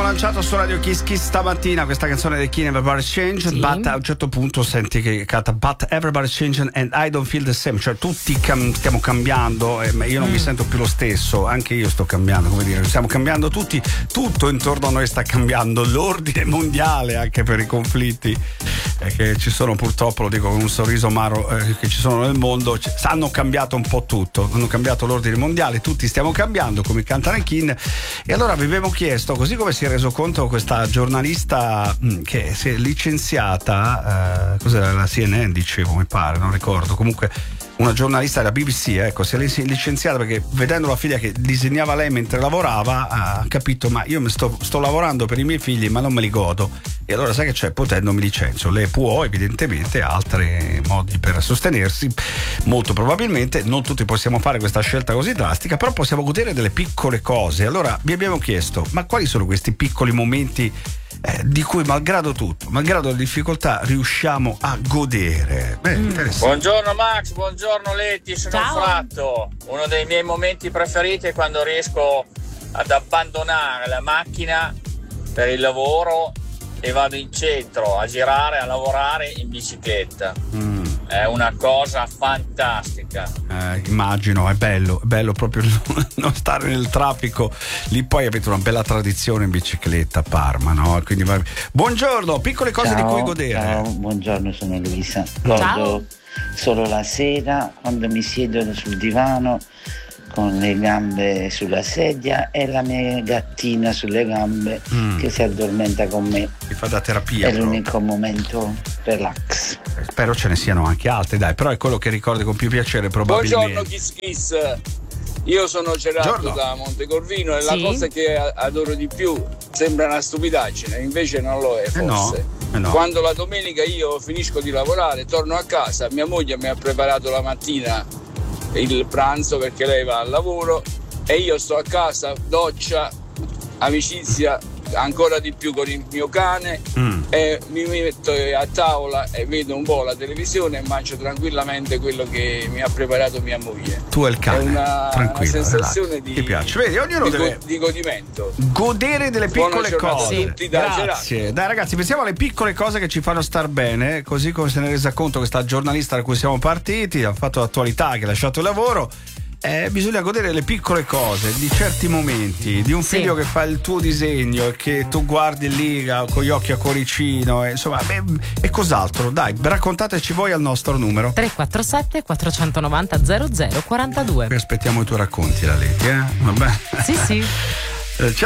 lanciato su Radio Kiss Kiss stamattina questa canzone dei King, Everybody's Changing, sì. But a un certo punto senti che canta But Everybody's Changing and I don't feel the same, cioè tutti stiamo cambiando, ma io non mi sento più lo stesso, anche io sto cambiando, come dire, stiamo cambiando tutti, tutto intorno a noi sta cambiando, l'ordine mondiale anche per i conflitti che ci sono, purtroppo, lo dico con un sorriso amaro, che ci sono nel mondo, hanno cambiato un po' tutto, hanno cambiato l'ordine mondiale, tutti stiamo cambiando come cantano i King. E allora vi avevo chiesto, così come si è reso conto questa giornalista che si è licenziata, cos'era, la CNN dicevo, mi pare, non ricordo, comunque una giornalista della BBC, ecco, si è licenziata perché vedendo la figlia che disegnava lei mentre lavorava ha capito, ma io sto lavorando per i miei figli ma non me li godo, e allora sai che c'è, potendo mi licenzio. Lei può, evidentemente ha altri modi per sostenersi, molto probabilmente non tutti possiamo fare questa scelta così drastica, però possiamo godere delle piccole cose. Allora vi abbiamo chiesto, ma quali sono questi piccoli momenti di cui malgrado tutto, malgrado le difficoltà, riusciamo a godere? Interessante. Buongiorno Max, buongiorno Leti, sono Ciao. Fratto. Uno dei miei momenti preferiti è quando riesco ad abbandonare la macchina per il lavoro e vado in centro a girare, a lavorare in bicicletta. È una cosa fantastica. Immagino, è bello proprio non stare nel traffico. Lì poi avete una bella tradizione in bicicletta a Parma, no? Quindi buongiorno, piccole cose di cui godere. Ciao, buongiorno, sono Luisa. Godo solo la sera quando mi siedo sul divano con le gambe sulla sedia e la mia gattina sulle gambe che si addormenta con me. Si fa da terapia. È l'unico momento relax. Spero ce ne siano anche altri, dai, però è quello che ricordi con più piacere probabilmente. Buongiorno Kiss Kiss. Io sono Gerardo da Montecorvino e la cosa che adoro di più, sembra una stupidaggine, invece non lo è forse. No. Quando la domenica io finisco di lavorare, torno a casa, mia moglie mi ha preparato la mattina il pranzo perché lei va al lavoro e io sto a casa, doccia, amicizia ancora di più con il mio cane e mi metto a tavola e vedo un po' la televisione e mangio tranquillamente quello che mi ha preparato mia moglie. Tu e il cane, è una sensazione ti piace, vedi, ognuno deve di godimento, godere delle piccole cose. A tutti da grazie, dai ragazzi, pensiamo alle piccole cose che ci fanno star bene, così come se ne è resa conto questa giornalista da cui siamo partiti, ha fatto l'attualità, che ha lasciato il lavoro. Bisogna godere le piccole cose, di certi momenti, di un figlio che fa il tuo disegno e che tu guardi lì con gli occhi a cuoricino, insomma, e cos'altro? Dai, raccontateci voi al nostro numero 347 490 0042. Qui aspettiamo i tuoi racconti, la Leti, vabbè. Sì. Ciao.